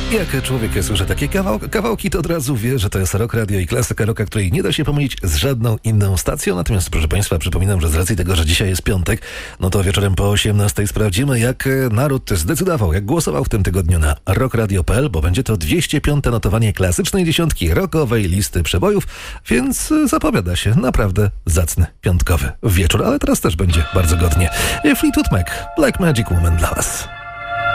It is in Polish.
Jak człowiek słyszy takie kawałki, to od razu wie, że to jest Rock Radio i klasyka rocka, której nie da się pomylić z żadną inną stacją. Natomiast, proszę Państwa, przypominam, że z racji tego, że dzisiaj jest piątek, no to wieczorem po 18 sprawdzimy, jak naród zdecydował, jak głosował w tym tygodniu na rockradio.pl, bo będzie to 205. notowanie klasycznej dziesiątki rockowej listy przebojów, więc zapowiada się naprawdę zacny piątkowy wieczór, ale teraz też będzie bardzo godnie. Fleetwood Mac, Black Magic Woman dla Was.